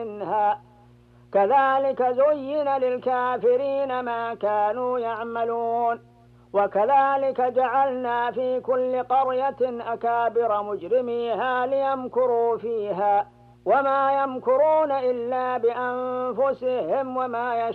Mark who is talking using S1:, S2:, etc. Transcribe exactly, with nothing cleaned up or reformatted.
S1: منها كذلك زين للكافرين ما كانوا يعملون وكذلك جعلنا في كل قرية أكابر مجرميها ليمكروا فيها وما يمكرون إلا بأنفسهم وما يشاءون